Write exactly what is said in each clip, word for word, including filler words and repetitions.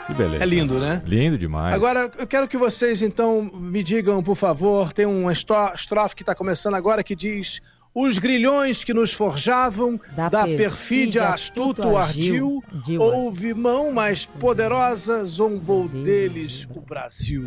Que beleza. É lindo, né? Lindo demais. Agora, eu quero que vocês, então, me digam, por favor, tem uma estro- estrofe que está começando agora que diz: os grilhões que nos forjavam, da, da perfídia, perfídia astuto ardil, ardil houve mão mais poderosa, zombou deles o Brasil.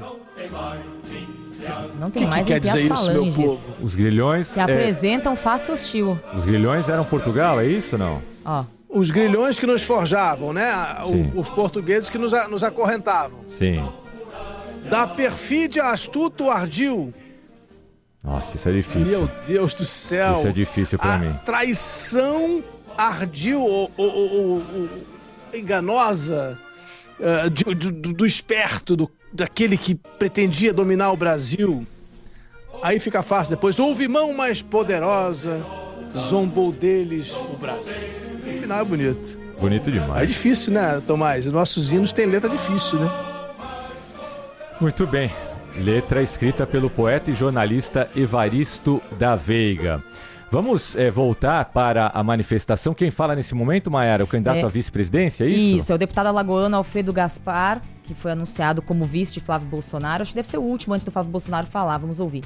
Não tem que mais que quer dizer isso, meu povo? Os grilhões... Que é... apresentam face hostil. Os grilhões eram Portugal, é isso ou não? Ó. Os grilhões que nos forjavam, né? Sim. Os portugueses que nos, nos acorrentavam. Sim. Da perfídia astuto ardil. Nossa, isso é difícil. Meu Deus do céu. Isso é difícil pra a mim. Traição ardil ou, ou, ou, ou enganosa uh, de, do, do esperto, do, daquele que pretendia dominar o Brasil. Aí fica fácil depois. Houve mão mais poderosa, zombou deles o Brasil. O final é bonito. Bonito demais. É difícil, né, Tomás? Os nossos hinos têm letra difícil, né? Muito bem. Letra escrita pelo poeta e jornalista Evaristo da Veiga. Vamos é, voltar para a manifestação. Quem fala nesse momento, Maiara? O candidato é, à vice-presidência, é isso? Isso, é o deputado alagoano Alfredo Gaspar, que foi anunciado como vice de Flávio Bolsonaro. Acho que deve ser o último antes do Flávio Bolsonaro falar. Vamos ouvir.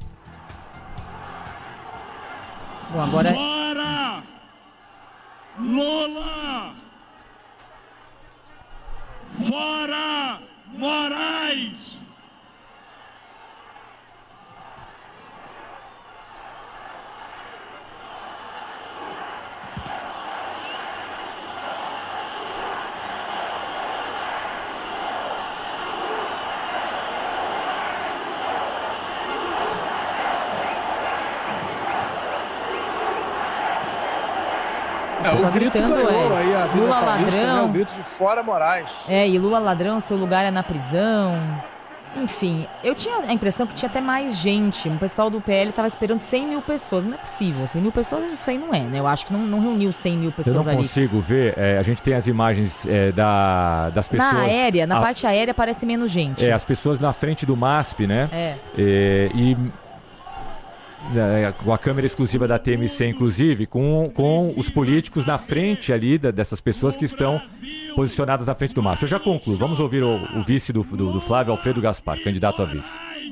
Bom, agora... Fora! Lula! Fora! Moraes! É, o grito gritando, ganhou é, aí a Vida Lula Paulista, ladrão. Né? O grito de fora Moraes. É, e Lula ladrão, seu lugar é na prisão. Enfim, eu tinha a impressão que tinha até mais gente. O pessoal do P L estava esperando cem mil pessoas. Não é possível, cem mil pessoas isso aí não é, né? Eu acho que não, não reuniu cem mil pessoas ali. Eu não ali. consigo ver, é, a gente tem as imagens é, da, das pessoas... Na aérea, na a, parte aérea parece menos gente. É, as pessoas na frente do MASP, né? É. É, e... com a câmera exclusiva da T M C, inclusive, com, com os políticos na frente ali da, dessas pessoas que estão posicionadas na frente do MASP. Eu já concluo. Vamos ouvir o, o vice do, do, do Flávio, Alfredo Gaspar, candidato a vice.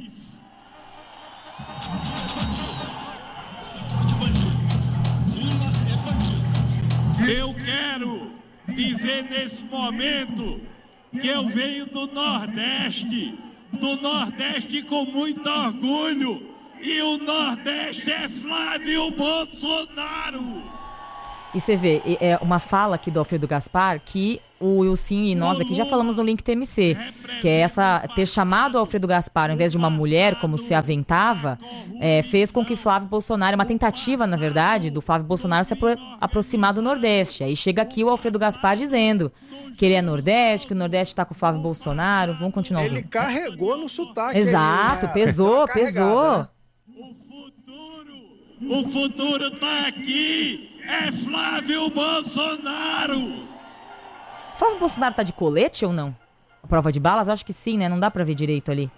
Eu quero dizer nesse momento que eu venho do Nordeste, do Nordeste com muito orgulho. E o Nordeste é Flávio Bolsonaro. E você vê, é uma fala aqui do Alfredo Gaspar que o Wilson e nós aqui já falamos no Link T M C, que é essa, ter chamado o Alfredo Gaspar ao invés de uma mulher, como se aventava, é, fez com que Flávio Bolsonaro, uma tentativa, na verdade, do Flávio Bolsonaro se apro- aproximar do Nordeste. Aí chega aqui o Alfredo Gaspar dizendo que ele é Nordeste, que o Nordeste tá com o Flávio Bolsonaro. Vamos continuar ouvindo. Ele carregou no sotaque. Exato, aí, né? pesou, Tá pesou. né? O futuro tá aqui, é Flávio Bolsonaro. Flávio Bolsonaro tá de colete ou não? A prova de balas? Eu acho que sim, né? Não dá pra ver direito ali.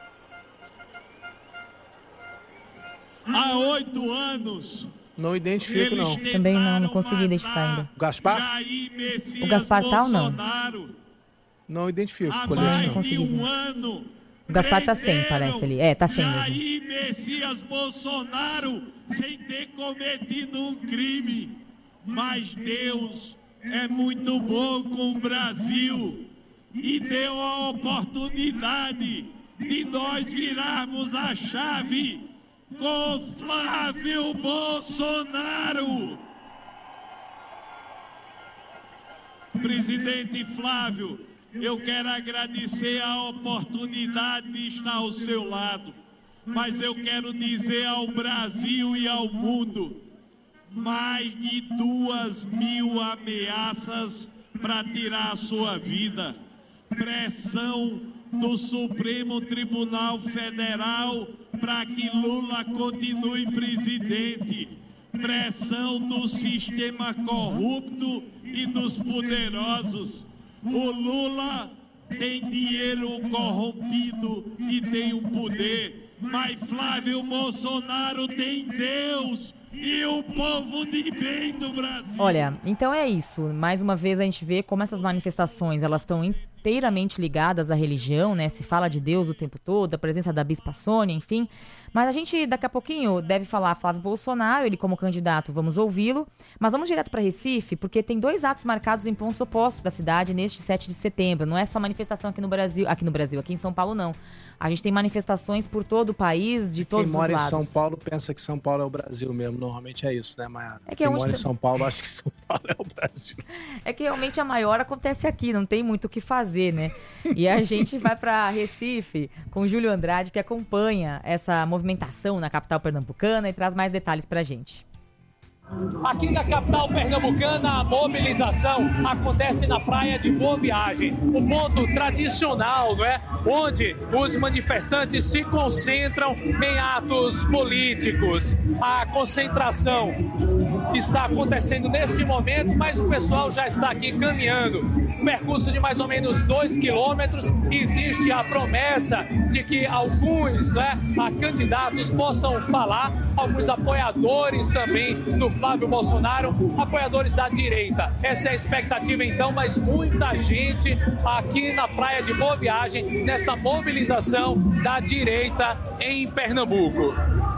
Há oito anos. Não identifico, não. Também não, não consegui identificar ainda. O Gaspar? O Gaspar tá ou não? Não identifico. Há Colete, mais não. de um ano. O Gaspar tá sem, parece ali. É, tá sem mesmo. Jair Messias Bolsonaro sem ter cometido um crime. Mas Deus é muito bom com o Brasil e deu a oportunidade de nós virarmos a chave com Flávio Bolsonaro. Presidente Flávio, eu quero agradecer a oportunidade de estar ao seu lado, mas eu quero dizer ao Brasil e ao mundo, mais de duas mil ameaças para tirar a sua vida, pressão do Supremo Tribunal Federal para que Lula continue presidente, pressão do sistema corrupto e dos poderosos. O Lula tem dinheiro corrompido e tem o poder, mas Flávio Bolsonaro tem Deus e o povo de bem do Brasil. Olha, então é isso. Mais uma vez a gente vê como essas manifestações, elas estão inteiramente ligadas à religião, né? Se fala de Deus o tempo todo, a presença da Bispa Sônia, enfim. Mas a gente, daqui a pouquinho, deve falar Flávio Bolsonaro, ele como candidato, vamos ouvi-lo. Mas vamos direto para Recife, porque tem dois atos marcados em pontos opostos da cidade neste sete de setembro. Não é só manifestação aqui no Brasil, aqui no Brasil, aqui em São Paulo, não. A gente tem manifestações por todo o país, de todos os lados. Quem mora em São Paulo pensa que São Paulo é o Brasil mesmo. Normalmente é isso, né, Mayara? É que Quem é onde mora em tem- São Paulo acha que São Paulo é o Brasil. É que realmente a maior acontece aqui, não tem muito o que fazer, né? E a gente vai para Recife com o Júlio Andrade, que acompanha essa movimentação na capital pernambucana e traz mais detalhes pra gente. Aqui na capital pernambucana, a mobilização acontece na Praia de Boa Viagem, o ponto tradicional, não é? Onde os manifestantes se concentram em atos políticos. A concentração está acontecendo neste momento, mas o pessoal já está aqui caminhando. Um percurso de mais ou menos dois quilômetros. Existe a promessa de que alguns, né, candidatos possam falar, alguns apoiadores também do Flávio Bolsonaro, apoiadores da direita. Essa é a expectativa então, mas muita gente aqui na Praia de Boa Viagem, nesta mobilização da direita em Pernambuco.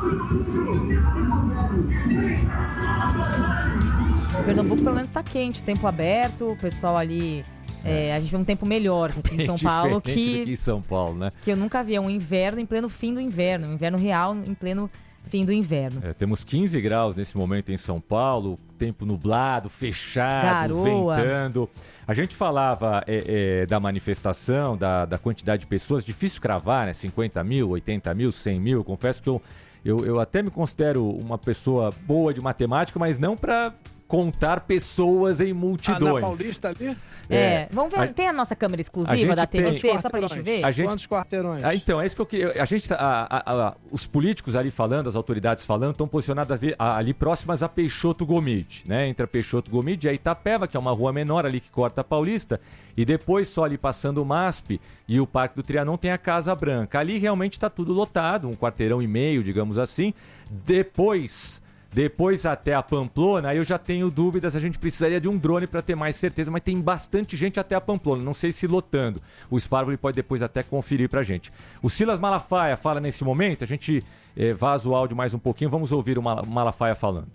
O Pernambuco pelo menos está quente, o tempo aberto, o pessoal ali... é, a gente vê um tempo melhor aqui em São Paulo, Diferente do que, que em São Paulo, né? que eu nunca vi. É um inverno em pleno fim do inverno, um inverno real em pleno fim do inverno. É, temos quinze graus nesse momento em São Paulo, tempo nublado, fechado, Garoa. ventando. A gente falava é, é, da manifestação, da, da quantidade de pessoas, difícil cravar, né? cinquenta mil, oitenta mil, cem mil. Eu confesso que eu, eu, eu até me considero uma pessoa boa de matemática, mas não para contar pessoas em Ah, multidões. na Paulista ali? É, É, vamos ver, a- tem a nossa câmera a exclusiva gente da T V C, tem- só pra gente ver? A gente- Quantos quarteirões? Ah, então, é isso que eu queria. A gente, tá- a- a- a- os políticos ali falando, as autoridades falando, estão posicionados ali, a- ali próximas a Peixoto Gomide, né? Entre a Peixoto Gomide e a Itapeva, que é uma rua menor ali que corta a Paulista, e depois só ali passando o MASP e o Parque do Trianon tem a Casa Branca. Ali realmente está tudo lotado, um quarteirão e meio, digamos assim. Depois. Depois até a Pamplona, aí eu já tenho dúvidas, a gente precisaria de um drone para ter mais certeza, mas tem bastante gente até a Pamplona, não sei se lotando. O Sparvoli pode depois até conferir pra gente. O Silas Malafaia fala nesse momento, a gente eh, vaza o áudio mais um pouquinho, vamos ouvir o Mal- Malafaia falando.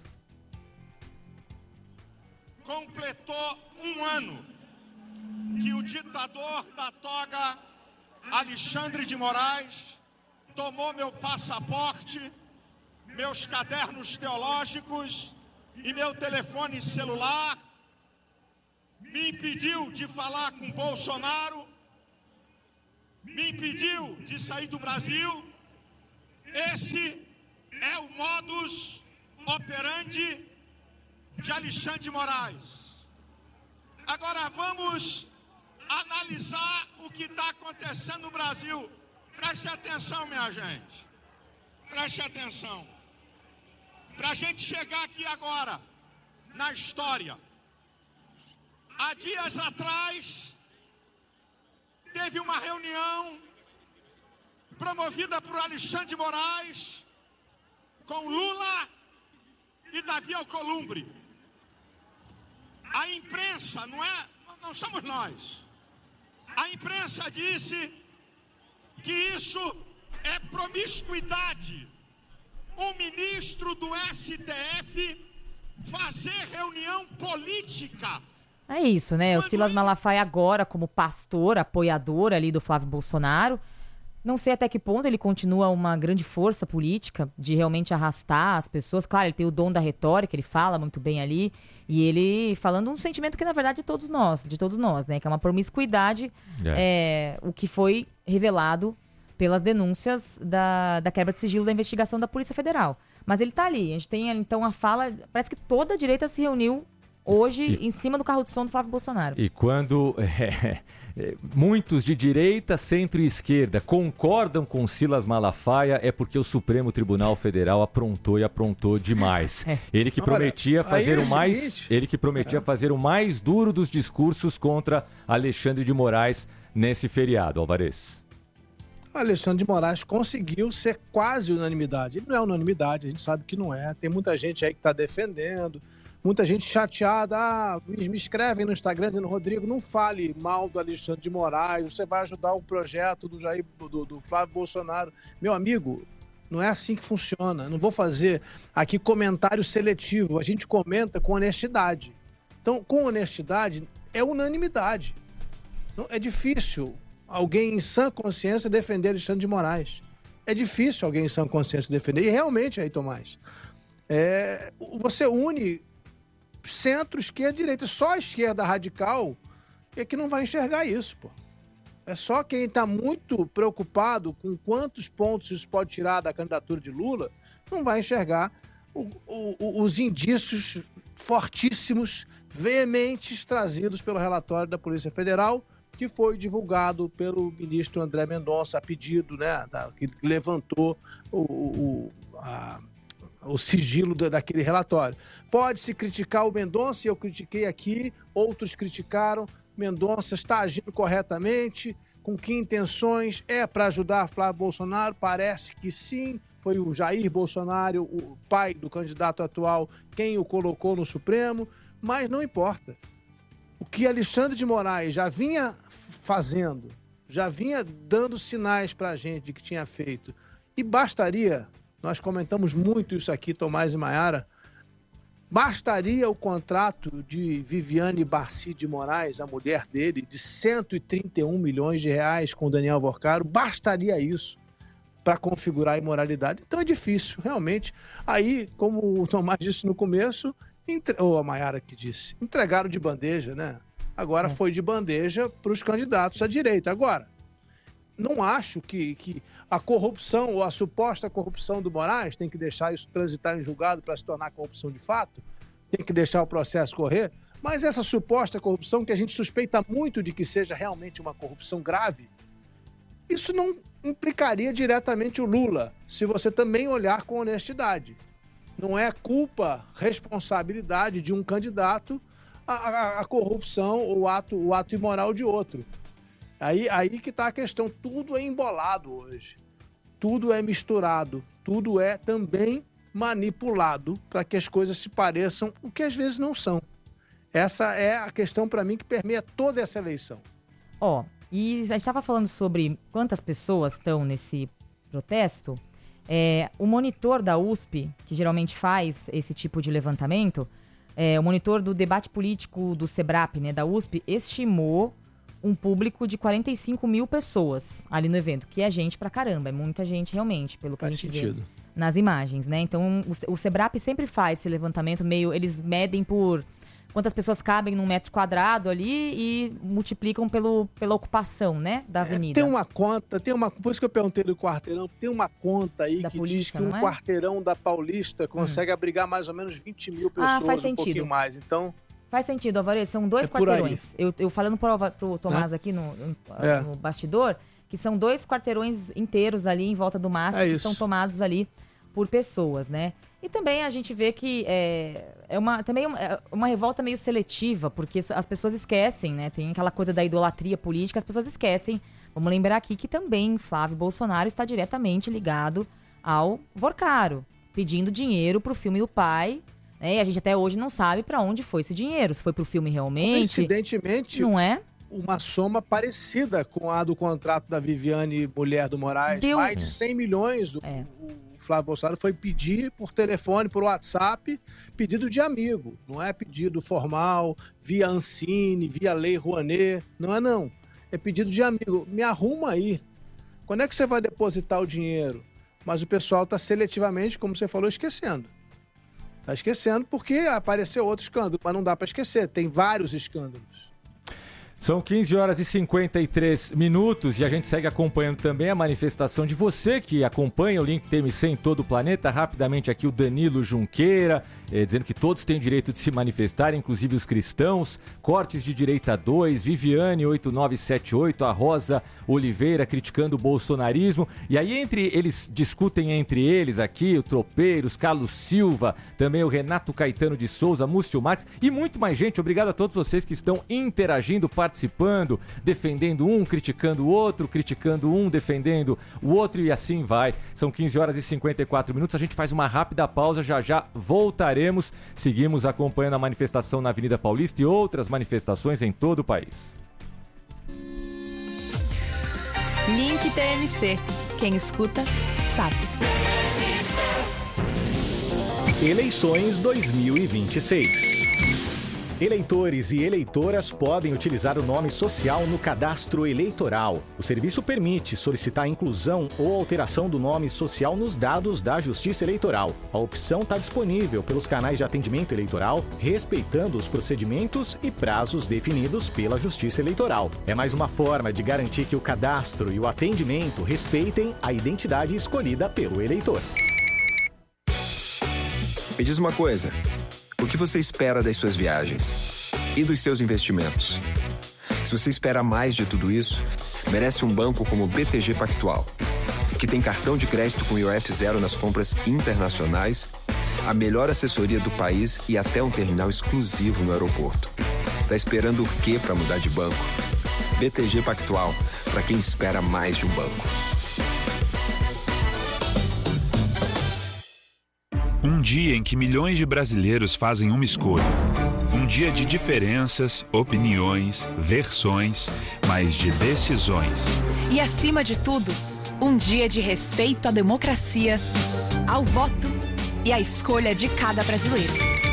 Completou um ano que o ditador da toga, Alexandre de Moraes, tomou meu passaporte, meus cadernos teológicos e meu telefone celular, me impediu de falar com Bolsonaro, me impediu de sair do Brasil. Esse é o modus operandi de Alexandre de Moraes. Agora vamos analisar o que está acontecendo no Brasil. Preste atenção, minha gente. Preste atenção. Para a gente chegar aqui agora, na história, há dias atrás, teve uma reunião promovida por Alexandre de Moraes com Lula e Davi Alcolumbre. A imprensa, não é, não somos nós. A imprensa disse que isso é promiscuidade. O ministro do S T F fazer reunião política. É isso, né? O Silas Malafaia agora como pastor, apoiador ali do Flávio Bolsonaro. Não sei até que ponto ele continua uma grande força política de realmente arrastar as pessoas. Claro, ele tem o dom da retórica, ele fala muito bem ali. E ele falando um sentimento que, na verdade, é de todos nós, de todos nós, né? Que é uma promiscuidade, é. É, o que foi revelado pelas denúncias da, da quebra de sigilo da investigação da Polícia Federal. Mas ele tá ali. A gente tem, então, a fala... Parece que toda a direita se reuniu hoje E- em cima do carro de som do Flávio Bolsonaro. E quando é, é, muitos de direita, centro e esquerda concordam com Silas Malafaia, é porque o Supremo Tribunal Federal aprontou e aprontou demais. É. Ele que Olha, prometia aí fazer é o o mais, seguinte- ele que prometia fazer o mais duro dos discursos contra Alexandre de Moraes nesse feriado, Alvarez. Alexandre de Moraes conseguiu ser quase unanimidade. Ele não é unanimidade, a gente sabe que não é. Tem muita gente aí que está defendendo, muita gente chateada. Ah, me, me escrevem no Instagram dizendo, Rodrigo, não fale mal do Alexandre de Moraes, você vai ajudar o projeto do, Jair, do, do Flávio Bolsonaro. Meu amigo, não é assim que funciona. Não vou fazer aqui comentário seletivo. A gente comenta com honestidade. Então, com honestidade, é unanimidade. Não, é difícil alguém em sã consciência defender Alexandre de Moraes. É difícil alguém em sã consciência defender. E realmente, aí, Tomás, é, você une centro, esquerda, direita. Só a esquerda radical é que não vai enxergar isso, pô. É só quem está muito preocupado com quantos pontos isso pode tirar da candidatura de Lula não vai enxergar o, o, os indícios fortíssimos, veementes, trazidos pelo relatório da Polícia Federal, que foi divulgado pelo ministro André Mendonça a pedido, né, da, que levantou o, o, a, o sigilo da, daquele relatório. Pode-se criticar o Mendonça, eu critiquei aqui, outros criticaram. Mendonça está agindo corretamente, com que intenções? É para ajudar Flávio Bolsonaro? Parece que sim. Foi o Jair Bolsonaro, o pai do candidato atual, quem o colocou no Supremo, mas não importa. O que Alexandre de Moraes já vinha fazendo, já vinha dando sinais para a gente de que tinha feito, e bastaria, nós comentamos muito isso aqui, Tomás e Maiara, bastaria o contrato de Viviane Barci de Moraes, a mulher dele, de cento e trinta e um milhões de reais com Daniel Vorcaro, bastaria isso para configurar a imoralidade. Então é difícil, realmente. Aí, como o Tomás disse no começo, entre... ou a Maiara que disse, entregaram de bandeja, né? Agora é. foi de bandeja para os candidatos à direita. Agora, não acho que, que a corrupção ou a suposta corrupção do Moraes tem que deixar isso transitar em julgado para se tornar corrupção de fato, tem que deixar o processo correr, mas essa suposta corrupção, que a gente suspeita muito de que seja realmente uma corrupção grave, isso não implicaria diretamente o Lula, se você também olhar com honestidade. Não é culpa, responsabilidade de um candidato a, a, a corrupção ou o ato, o ato imoral de outro. Aí, aí que está a questão, tudo é embolado hoje, tudo é misturado, tudo é também manipulado para que as coisas se pareçam o que às vezes não são. Essa é a questão para mim que permeia toda essa eleição. Ó, oh, e a gente estava falando sobre quantas pessoas estão nesse protesto. É, o monitor da U S P, que geralmente faz esse tipo de levantamento, é, o monitor do debate político do SEBRAP, né, da U S P, estimou um público de quarenta e cinco mil pessoas ali no evento, que é gente pra caramba, é muita gente realmente, pelo que Faz a gente sentido. vê nas imagens, né? Então, o, o SEBRAP sempre faz esse levantamento meio, eles medem por quantas pessoas cabem num metro quadrado ali e multiplicam pelo, pela ocupação, né, da avenida. É, tem uma conta, tem uma, por isso que eu perguntei do quarteirão, tem uma conta aí da que política, diz que um é? quarteirão da Paulista consegue hum. abrigar mais ou menos vinte mil pessoas, ah, faz um sentido. pouquinho mais, então... Faz sentido, Alvarez, são dois é quarteirões. Eu, eu falando pro, pro Tomás aqui no, no, é. no bastidor, que são dois quarteirões inteiros ali em volta do mastro, é que isso. são tomados ali por pessoas, né? E também a gente vê que é, é uma, também é uma revolta meio seletiva, porque as pessoas esquecem, né? Tem aquela coisa da idolatria política, as pessoas esquecem. Vamos lembrar aqui que também Flávio Bolsonaro está diretamente ligado ao Vorcaro, pedindo dinheiro pro filme do pai. É, e a gente até hoje não sabe para onde foi esse dinheiro. Se foi pro filme realmente. Coincidentemente, não é? Uma soma parecida com a do contrato da Viviane, mulher do Moraes. Deu... Mais de cem milhões. O, é. o Flávio Bolsonaro foi pedir por telefone, por WhatsApp, pedido de amigo. Não é pedido formal, via Ancine, via Lei Rouanet. Não é não. É pedido de amigo. Me arruma aí. Quando é que você vai depositar o dinheiro? Mas o pessoal está seletivamente, como você falou, esquecendo. Tá esquecendo porque apareceu outro escândalo, mas não dá para esquecer, tem vários escândalos. São quinze horas e cinquenta e três minutos e a gente segue acompanhando também a manifestação de você que acompanha o Link T M C em todo o planeta. Rapidamente aqui o Danilo Junqueira, eh, dizendo que todos têm direito de se manifestar, inclusive os cristãos. Cortes de Direita dois, Viviane oito nove sete oito, a Rosa Oliveira criticando o bolsonarismo. E aí entre eles discutem entre eles aqui, o Tropeiros, Carlos Silva, também o Renato Caetano de Souza, Múcio Marques e muito mais gente. Obrigado a todos vocês que estão interagindo, participando. participando, defendendo um, criticando o outro, criticando um, defendendo o outro e assim vai. São quinze horas e cinquenta e quatro minutos, a gente faz uma rápida pausa, já já voltaremos. Seguimos acompanhando a manifestação na Avenida Paulista e outras manifestações em todo o país. Link T M C. Quem escuta, sabe. Eleições dois mil e vinte e seis. Eleitores e eleitoras podem utilizar o nome social no cadastro eleitoral. O serviço permite solicitar a inclusão ou alteração do nome social nos dados da Justiça Eleitoral. A opção está disponível pelos canais de atendimento eleitoral, respeitando os procedimentos e prazos definidos pela Justiça Eleitoral. É mais uma forma de garantir que o cadastro e o atendimento respeitem a identidade escolhida pelo eleitor. Me diz uma coisa. O que você espera das suas viagens? E dos seus investimentos? Se você espera mais de tudo isso, merece um banco como o B T G Pactual, que tem cartão de crédito com I O F zero nas compras internacionais, a melhor assessoria do país e até um terminal exclusivo no aeroporto. Tá esperando o quê para mudar de banco? B T G Pactual, para quem espera mais de um banco. Um dia em que milhões de brasileiros fazem uma escolha. Um dia de diferenças, opiniões, versões, mas de decisões. E acima de tudo, um dia de respeito à democracia, ao voto e à escolha de cada brasileiro.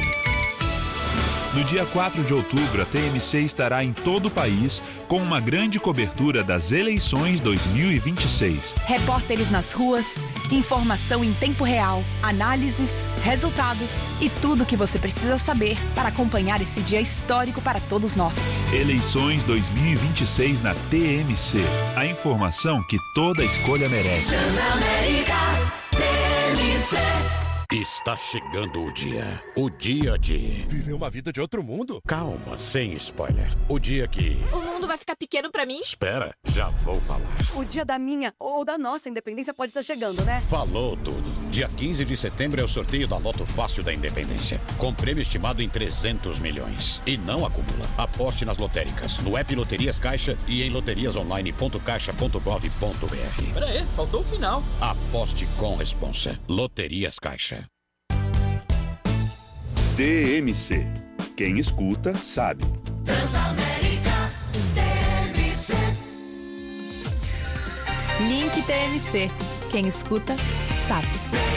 No dia quatro de outubro, a T M C estará em todo o país com uma grande cobertura das eleições dois mil e vinte e seis. Repórteres nas ruas, informação em tempo real, análises, resultados e tudo o que você precisa saber para acompanhar esse dia histórico para todos nós. Eleições dois mil e vinte e seis na T M C. A informação que toda escolha merece. Transamérica T M C. Está chegando o dia. O dia de... Viver uma vida de outro mundo? Calma, sem spoiler. O dia que... O mundo vai ficar pequeno pra mim? Espera, já vou falar. O dia da minha ou da nossa independência pode estar chegando, né? Falou tudo. Dia quinze de setembro é o sorteio da Loto Fácil da Independência. Com prêmio estimado em trezentos milhões. E não acumula. Aposte nas lotéricas, no app Loterias Caixa e em loterias online ponto caixa ponto gov ponto br. Pera aí, faltou o final. Aposte com responsa. Loterias Caixa. T M C. Quem escuta, sabe. Transamérica T M C. Link T M C. Quem escuta, sabe.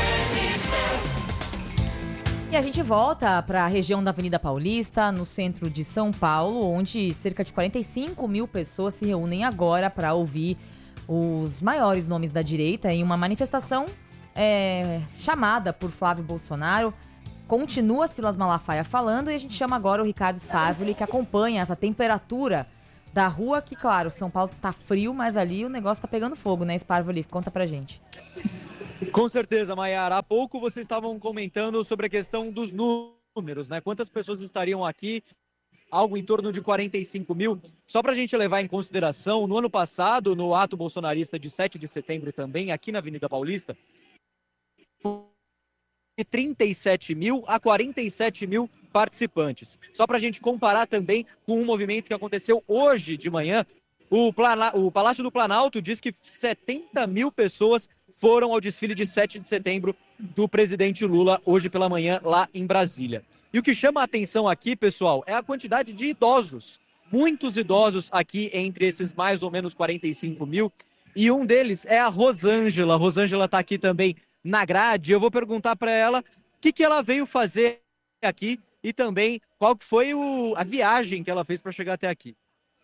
E a gente volta para a região da Avenida Paulista, no centro de São Paulo, onde cerca de quarenta e cinco mil pessoas se reúnem agora para ouvir os maiores nomes da direita em uma manifestação é, chamada por Flávio Bolsonaro. Continua Silas Malafaia falando e a gente chama agora o Ricardo Sparvoli, que acompanha essa temperatura da rua, que, claro, São Paulo tá frio, mas ali o negócio tá pegando fogo, né, Sparvoli? Conta pra gente. Com certeza, Mayara. Há pouco vocês estavam comentando sobre a questão dos números, né? Quantas pessoas estariam aqui? Algo em torno de quarenta e cinco mil. Só pra gente levar em consideração, no ano passado, no ato bolsonarista de sete de setembro também, aqui na Avenida Paulista, foi de trinta e sete mil a quarenta e sete mil participantes. Só para a gente comparar também com um movimento que aconteceu hoje de manhã, o, Plana... o Palácio do Planalto diz que setenta mil pessoas foram ao desfile de sete de setembro do presidente Lula hoje pela manhã lá em Brasília. E o que chama a atenção aqui, pessoal, é a quantidade de idosos. Muitos idosos aqui entre esses mais ou menos quarenta e cinco mil. E um deles é a Rosângela. A Rosângela está aqui também na grade. Eu vou perguntar para ela o que, que ela veio fazer aqui e também qual que foi o, a viagem que ela fez para chegar até aqui.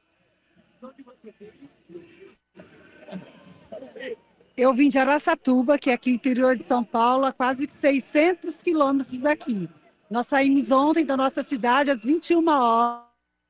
Eu vim de Araçatuba, que é aqui no interior de São Paulo, a quase seiscentos quilômetros daqui. Nós saímos ontem da nossa cidade às vinte e uma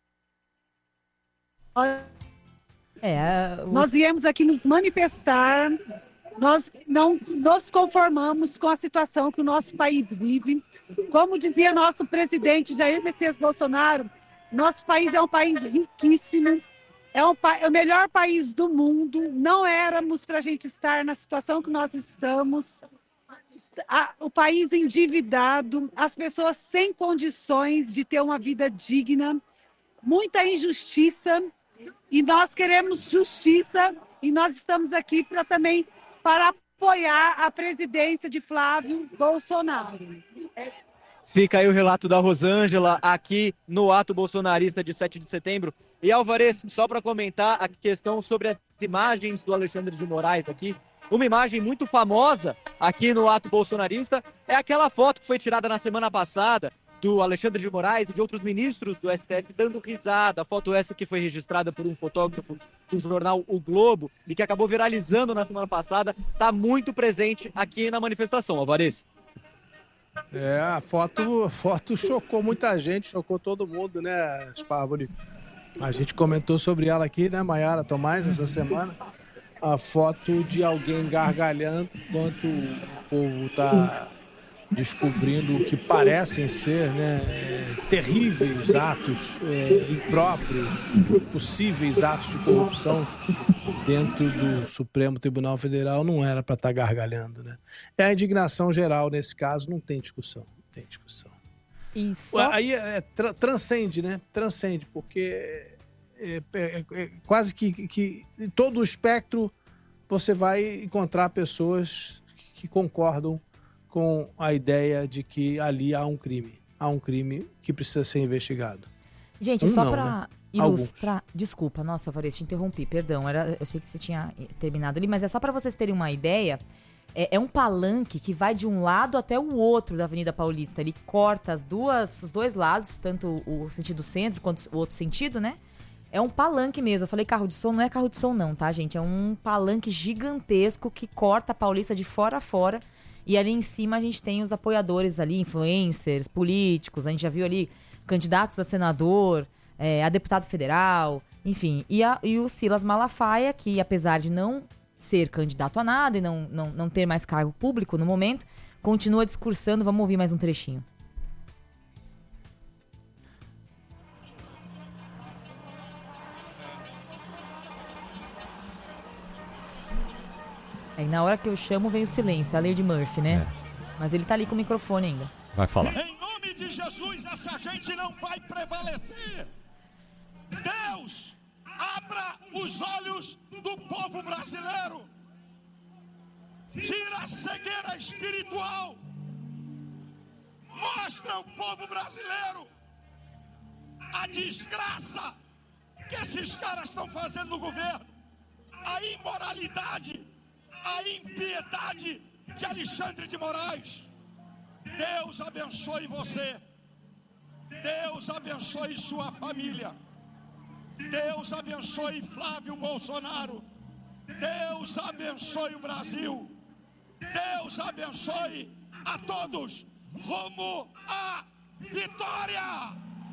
horas. É, os... Nós viemos aqui nos manifestar. Nós não nos conformamos com a situação que o nosso país vive. Como dizia nosso presidente Jair Messias Bolsonaro, nosso país é um país riquíssimo, é, um, é o melhor país do mundo. Não éramos para a gente estar na situação que nós estamos. A, o país endividado, as pessoas sem condições de ter uma vida digna. muita injustiça, e nós queremos justiça, e nós estamos aqui para também para apoiar a presidência de Flávio Bolsonaro. Fica aí o relato da Rosângela aqui no ato bolsonarista de sete de setembro. E Alvarez, só para comentar a questão sobre as imagens do Alexandre de Moraes aqui, uma imagem muito famosa aqui no ato bolsonarista é aquela foto que foi tirada na semana passada do Alexandre de Moraes e de outros ministros do S T F dando risada. A foto essa que foi registrada por um fotógrafo do jornal O Globo e que acabou viralizando na semana passada, está muito presente aqui na manifestação, Alvarez. É, a foto, a foto chocou muita gente, chocou todo mundo, né, Spávoli? A gente comentou sobre ela aqui, né, Maiara Tomás, essa semana. A foto de alguém gargalhando enquanto o povo está descobrindo o que parecem ser, né, terríveis atos é, impróprios, possíveis atos de corrupção dentro do Supremo Tribunal Federal. Não era para estar gargalhando, né? É a indignação geral nesse caso, não tem discussão, não tem discussão. Isso. Aí é, tra transcende, né? Transcende, porque é, é, é quase que, que em todo o espectro você vai encontrar pessoas que concordam com a ideia de que ali há um crime. Há um crime que precisa ser investigado. Gente, um só não, para né? ilustrar... Desculpa, nossa, Alvarez, te interrompi, perdão. Era, eu achei que você tinha terminado ali, mas é só para vocês terem uma ideia. É, é um palanque que vai de um lado até o outro da Avenida Paulista. Ele corta as duas, os dois lados, tanto o sentido centro quanto o outro sentido, né? É um palanque mesmo. Eu falei carro de som, não é carro de som não, tá, gente? É um palanque gigantesco que corta a Paulista de fora a fora. E ali em cima a gente tem os apoiadores ali, influencers, políticos. A gente já viu ali candidatos a senador, é, a deputado federal, enfim. E, a, e o Silas Malafaia, que apesar de não ser candidato a nada e não, não, não ter mais cargo público no momento, continua discursando. Vamos ouvir mais um trechinho. Aí na hora que eu chamo vem o silêncio, a lei de Murphy, né? É. Mas ele tá ali com o microfone ainda. Vai falar. Em nome de Jesus, essa gente não vai prevalecer. Deus, abra os olhos do povo brasileiro. Tira a cegueira espiritual. Mostra ao povo brasileiro a desgraça que esses caras estão fazendo no governo. A imoralidade, a impiedade de Alexandre de Moraes. Deus abençoe você. Deus abençoe sua família. Deus abençoe Flávio Bolsonaro. Deus abençoe o Brasil. Deus abençoe a todos. Rumo à vitória!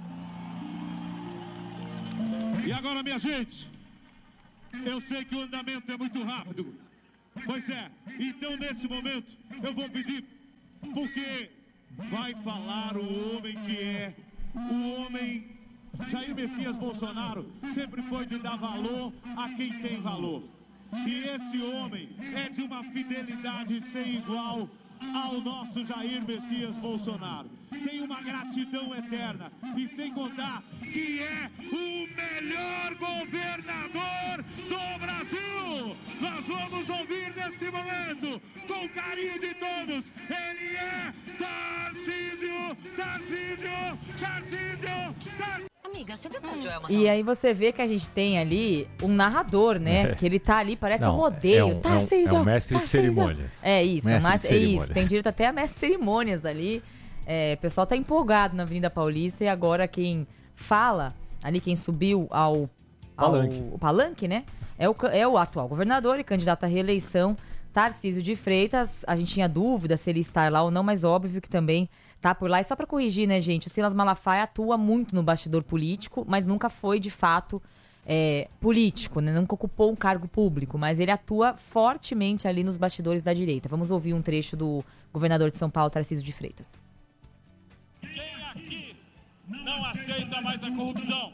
E agora, minha gente, eu sei que o andamento é muito rápido. Pois é, então nesse momento eu vou pedir, porque vai falar o homem que é, o homem Jair Messias Bolsonaro sempre foi de dar valor a quem tem valor. E esse homem é de uma fidelidade sem igual ao nosso Jair Messias Bolsonaro. Tem uma gratidão eterna e sem contar que é o melhor governador do Brasil. Nós vamos ouvir nesse momento, com carinho de todos, ele é Tarcísio, Tarcísio, Tarcísio, Tarcísio. Amiga, você viu que a Joelma tá... E aí você vê que a gente tem ali um narrador, né? É. Que ele tá ali, parece Não, um rodeio. É um, Tarcísio, é um, é um mestre Tarcísio. de cerimônias. É isso, mestre mas, de é isso. Tem direito até a mestre de cerimônias ali. É, o pessoal tá empolgado na Avenida Paulista e agora quem fala, ali quem subiu ao, ao palanque. palanque, né? É o, é o atual governador e candidato à reeleição, Tarcísio de Freitas. A gente tinha dúvida se ele está lá ou não, mas óbvio que também tá por lá. E só para corrigir, né, gente, o Silas Malafaia atua muito no bastidor político, mas nunca foi, de fato, é, político, né? Nunca ocupou um cargo público, mas ele atua fortemente ali nos bastidores da direita. Vamos ouvir um trecho do governador de São Paulo, Tarcísio de Freitas. Quem aqui não aceita mais a corrupção?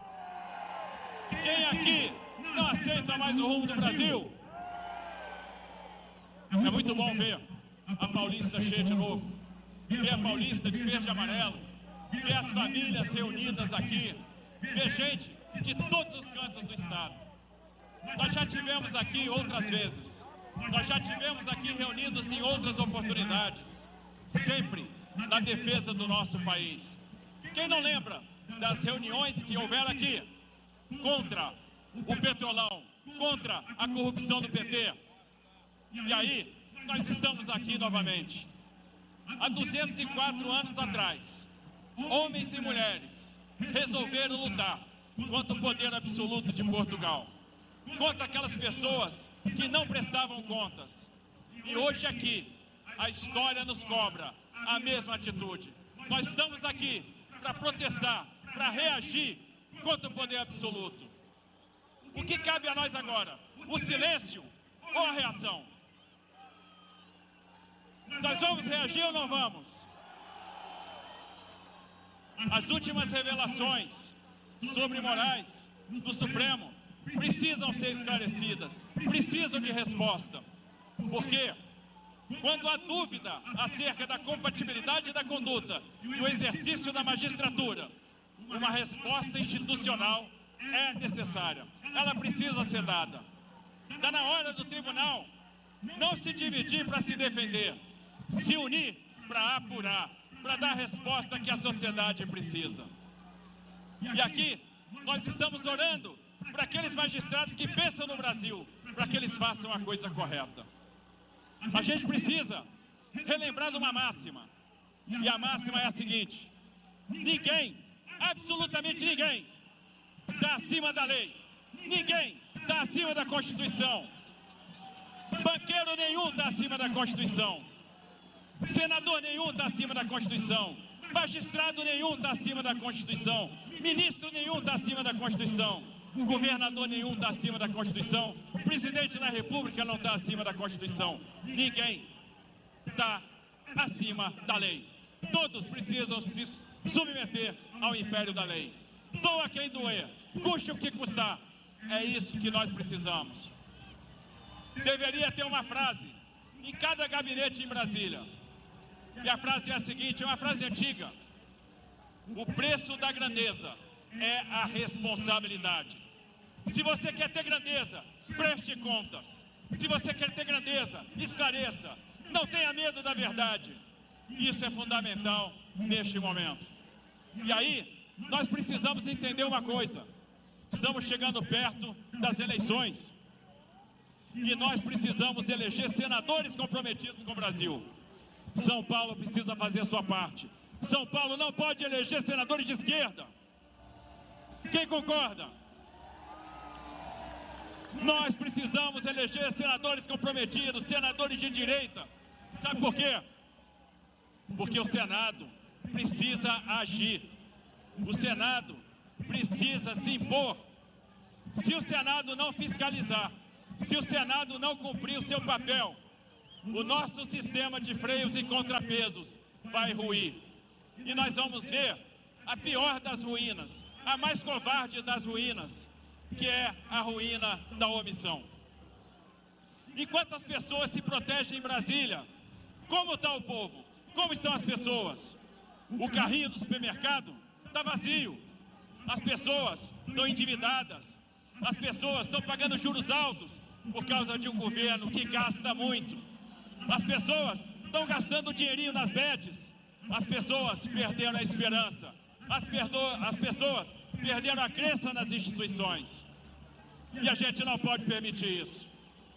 Quem aqui não aceita mais o rumo do Brasil? É muito bom ver a Paulista cheia de novo. Ver a Paulista de verde e amarelo, ver as famílias reunidas aqui, ver gente de todos os cantos do Estado. Nós já tivemos aqui outras vezes, nós já tivemos aqui reunidos em outras oportunidades, sempre na defesa do nosso país. Quem não lembra das reuniões que houveram aqui contra o Petrolão, contra a corrupção do P T? E aí, nós estamos aqui novamente. Há duzentos e quatro anos atrás, homens e mulheres resolveram lutar contra o poder absoluto de Portugal, contra aquelas pessoas que não prestavam contas. E hoje aqui, a história nos cobra a mesma atitude. Nós estamos aqui para protestar, para reagir contra o poder absoluto. O que cabe a nós agora? O silêncio ou a reação? Nós vamos reagir ou não vamos? As últimas revelações sobre Moraes do Supremo precisam ser esclarecidas, precisam de resposta. Porque quando há dúvida acerca da compatibilidade da conduta e o exercício da magistratura, uma resposta institucional é necessária. Ela precisa ser dada. Está na hora do tribunal não se dividir para se defender, se unir para apurar, para dar a resposta que a sociedade precisa. E aqui nós estamos orando para aqueles magistrados que pensam no Brasil, para que eles façam a coisa correta. A gente precisa relembrar de uma máxima, e a máxima é a seguinte: ninguém, absolutamente ninguém, está acima da lei, ninguém está acima da Constituição, banqueiro nenhum está acima da Constituição, senador nenhum está acima da Constituição, magistrado nenhum está acima da Constituição, ministro nenhum está acima da Constituição, governador nenhum está acima da Constituição, presidente da República não está acima da Constituição. Ninguém está acima da lei. Todos precisam se submeter ao império da lei. Doa quem doer, custe o que custar. É isso que nós precisamos. Deveria ter uma frase em cada gabinete em Brasília. E a frase é a seguinte, é uma frase antiga: o preço da grandeza é a responsabilidade. Se você quer ter grandeza, preste contas. Se você quer ter grandeza, esclareça. Não tenha medo da verdade. Isso é fundamental neste momento. E aí, nós precisamos entender uma coisa. Estamos chegando perto das eleições. E nós precisamos eleger senadores comprometidos com o Brasil. São Paulo precisa fazer a sua parte. São Paulo não pode eleger senadores de esquerda. Quem concorda? Nós precisamos eleger senadores comprometidos, senadores de direita. Sabe por quê? Porque o Senado precisa agir. O Senado precisa se impor. Se o Senado não fiscalizar, se o Senado não cumprir o seu papel, o nosso sistema de freios e contrapesos vai ruir. E nós vamos ver a pior das ruínas, a mais covarde das ruínas, que é a ruína da omissão. Enquanto as pessoas se protegem em Brasília, como está o povo? Como estão as pessoas? O carrinho do supermercado está vazio. As pessoas estão endividadas. As pessoas estão pagando juros altos por causa de um governo que gasta muito. As pessoas estão gastando dinheirinho nas bets. As pessoas perderam a esperança. As, perdo... As pessoas perderam a crença nas instituições. E a gente não pode permitir isso.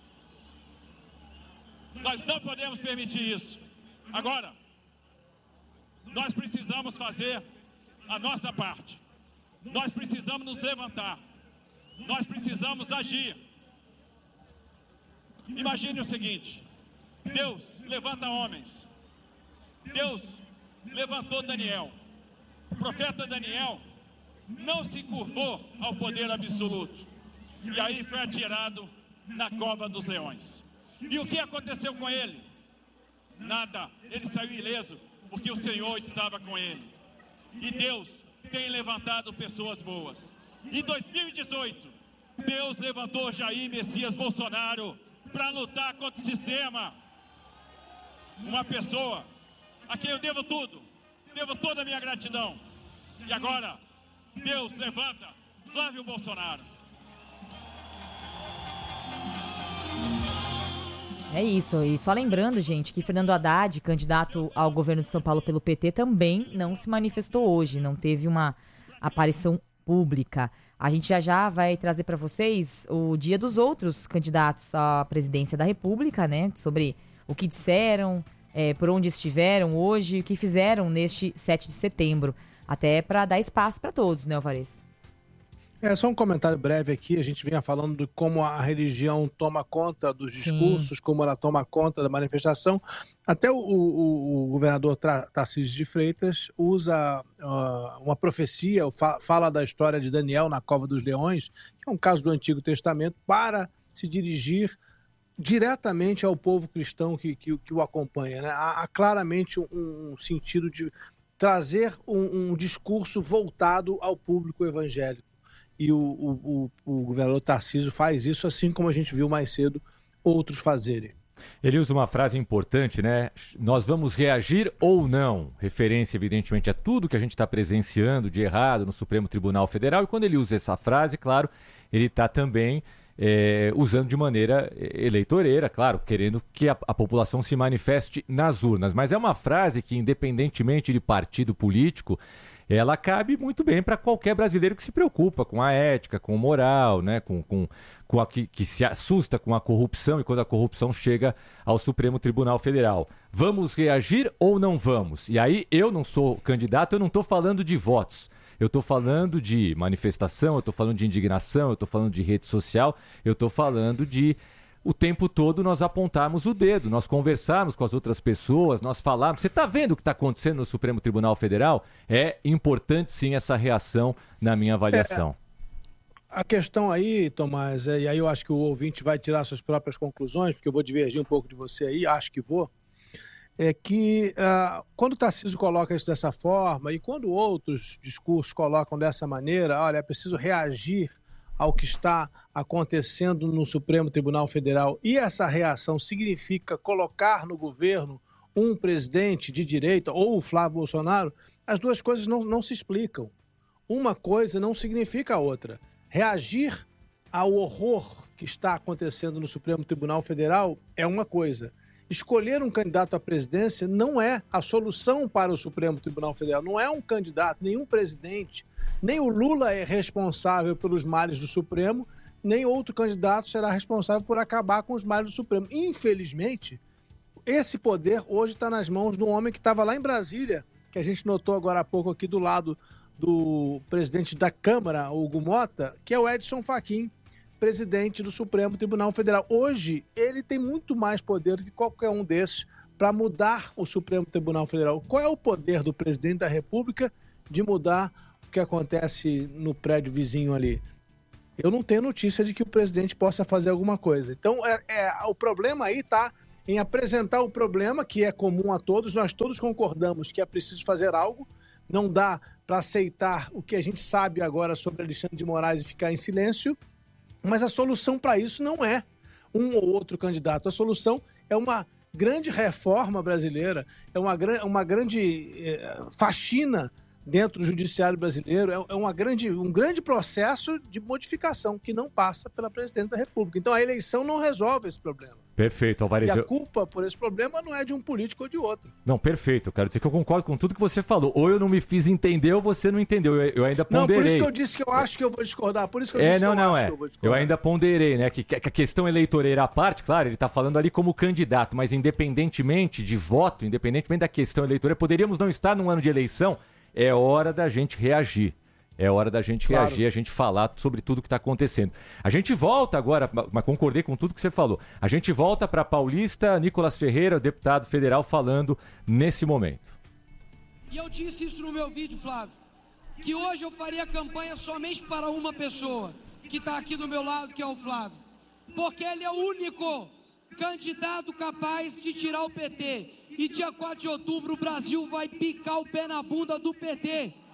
Nós não podemos permitir isso. Agora, nós precisamos fazer a nossa parte. Nós precisamos nos levantar. Nós precisamos agir. Imagine o seguinte: Deus levanta homens. Deus levantou Daniel. O profeta Daniel não se curvou ao poder absoluto. E aí foi atirado na cova dos leões. E o que aconteceu com ele? Nada. Ele saiu ileso, porque o Senhor estava com ele. E Deus tem levantado pessoas boas. Em dois mil e dezoito, Deus levantou Jair Messias Bolsonaro para lutar contra o sistema. Uma pessoa a quem eu devo tudo, devo toda a minha gratidão. E agora, Deus levanta Flávio Bolsonaro. É isso, e só lembrando, gente, que Fernando Haddad, candidato ao governo de São Paulo pelo P T, também não se manifestou hoje, não teve uma aparição pública. A gente já já vai trazer para vocês o dia dos outros candidatos à presidência da República, né, sobre o que disseram, é, por onde estiveram hoje, o que fizeram neste sete de setembro, até para dar espaço para todos, né, Alvarez? É, só um comentário breve aqui, a gente vinha falando de como a religião toma conta dos discursos, Sim. como ela toma conta da manifestação. Até o, o, o governador Tarcísio de Freitas usa uh, uma profecia, fa- fala da história de Daniel na Cova dos Leões, que é um caso do Antigo Testamento, para se dirigir diretamente ao povo cristão que, que, que o acompanha, né? Há, há claramente um, um sentido de trazer um, um discurso voltado ao público evangélico. E o, o, o, o governador Tarcísio faz isso, assim como a gente viu mais cedo outros fazerem. Ele usa uma frase importante, né? Nós vamos reagir ou não? Referência, evidentemente, a tudo que a gente está presenciando de errado no Supremo Tribunal Federal. E quando ele usa essa frase, claro, ele está também é, usando de maneira eleitoreira, claro, querendo que a, a população se manifeste nas urnas. Mas é uma frase que, independentemente de partido político, ela cabe muito bem para qualquer brasileiro que se preocupa com a ética, com a moral, né? com, com, com a, que, que se assusta com a corrupção e quando a corrupção chega ao Supremo Tribunal Federal. Vamos reagir ou não vamos? E aí eu não sou candidato, eu não estou falando de votos. Eu estou falando de manifestação, eu estou falando de indignação, eu estou falando de rede social, eu estou falando de o tempo todo nós apontarmos o dedo, nós conversarmos com as outras pessoas, nós falarmos. Você está vendo o que está acontecendo no Supremo Tribunal Federal? É importante sim essa reação na minha avaliação. É, a questão aí, Tomás, é, e aí eu acho que o ouvinte vai tirar suas próprias conclusões, porque eu vou divergir um pouco de você aí, acho que vou, é que uh, quando o Tarcísio coloca isso dessa forma e quando outros discursos colocam dessa maneira, olha, é preciso reagir ao que está acontecendo no Supremo Tribunal Federal, e essa reação significa colocar no governo um presidente de direita ou o Flávio Bolsonaro, as duas coisas não, não se explicam. Uma coisa não significa a outra. Reagir ao horror que está acontecendo no Supremo Tribunal Federal é uma coisa. Escolher um candidato à presidência não é a solução para o Supremo Tribunal Federal, não é um candidato, nenhum presidente. Nem o Lula é responsável pelos males do Supremo, nem outro candidato será responsável por acabar com os males do Supremo. Infelizmente, esse poder hoje está nas mãos de um homem que estava lá em Brasília, que a gente notou agora há pouco aqui do lado do presidente da Câmara, Hugo Mota, que é o Edson Fachin, presidente do Supremo Tribunal Federal. Hoje, ele tem muito mais poder do que qualquer um desses para mudar o Supremo Tribunal Federal. Qual é o poder do presidente da República de mudar o que acontece no prédio vizinho ali? Eu não tenho notícia de que o presidente possa fazer alguma coisa. Então, é, é, o problema aí está em apresentar o problema, que é comum a todos. Nós todos concordamos que é preciso fazer algo. Não dá para aceitar o que a gente sabe agora sobre Alexandre de Moraes e ficar em silêncio. Mas a solução para isso não é um ou outro candidato. A solução é uma grande reforma brasileira, é uma, uma grande é, faxina dentro do judiciário brasileiro, é uma grande, um grande processo de modificação que não passa pela presidente da República. Então a eleição não resolve esse problema. Perfeito, Alvarez. E a culpa por esse problema não é de um político ou de outro. Não, perfeito. Quero dizer que eu concordo com tudo que você falou. Ou eu não me fiz entender ou você não entendeu. Eu, eu ainda ponderei. Não, por isso que eu disse que eu acho que eu vou discordar. Por isso que eu é, disse não, que eu não, acho é. que eu vou discordar. Eu ainda ponderei, né? Que, que a questão eleitoreira à parte, claro, ele está falando ali como candidato, mas independentemente de voto, independentemente da questão eleitoreira, poderíamos não estar num ano de eleição. É hora da gente reagir. É hora da gente claro. reagir, a gente falar sobre tudo que está acontecendo. A gente volta agora, mas concordei com tudo que você falou. A gente volta para Paulista, Nicolas Ferreira, deputado federal, falando nesse momento. E eu disse isso no meu vídeo, Flávio, que hoje eu faria campanha somente para uma pessoa, que está aqui do meu lado, que é o Flávio. Porque ele é o único candidato capaz de tirar o P T. E dia quatro de outubro o Brasil vai picar o pé na bunda do P T.